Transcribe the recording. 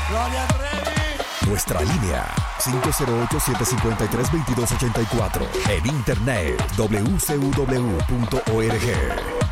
Gloria Trevi. Nuestra línea 508-753-2284. En internet wcuw.org.